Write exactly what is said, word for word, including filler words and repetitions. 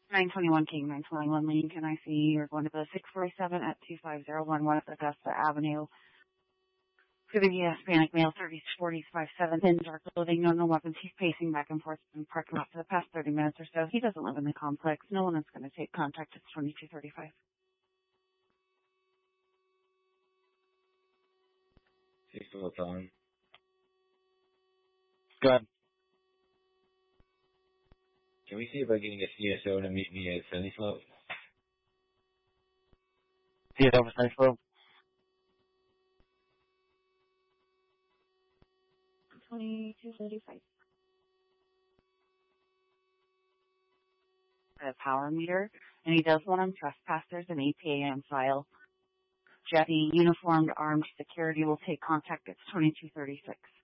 nine twenty-one King, nine twenty-one Lincoln. I see you're going to the six forty-seven at two five zero one West Augusta Avenue. To the Hispanic male, thirty forty five seven, in dark clothing, no, no weapons. He's pacing back and forth in the parking lot for the past thirty minutes or so. He doesn't live in the complex. No one is going to take contact. It's twenty-two thirty-five. Six what's on. Go ahead. Can we see about getting a C S O to meet me at Sunny Slope? C S O for Sunny Slope? twenty-two thirty-five. A power meter, and he does want him trespass. There's an E P A M file. Jesse, uniformed armed security will take contact. It's twenty-two thirty-six.